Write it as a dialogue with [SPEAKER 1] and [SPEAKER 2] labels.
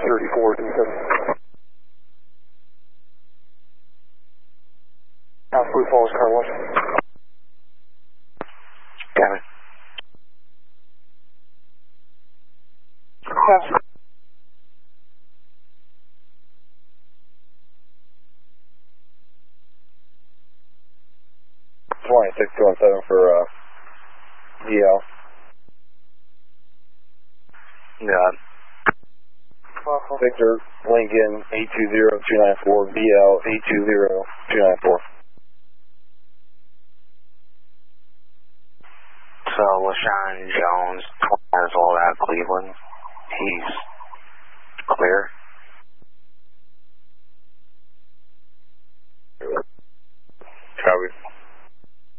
[SPEAKER 1] 34 to 7. South Blue Falls, car 1.
[SPEAKER 2] Got it.
[SPEAKER 1] Yes.
[SPEAKER 3] 2617 for DL.
[SPEAKER 2] Yeah.
[SPEAKER 3] Victor Lincoln 820294 BL 820294.
[SPEAKER 2] So LaShawn Jones has all that Cleveland. He's clear.